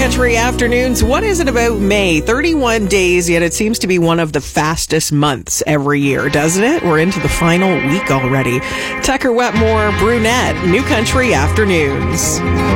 Country Afternoons. What is it about May? 31 days, yet it seems to be one of the fastest months every year, doesn't it? We're into the final week already. Tucker Wetmore, Brunette, New Country Afternoons.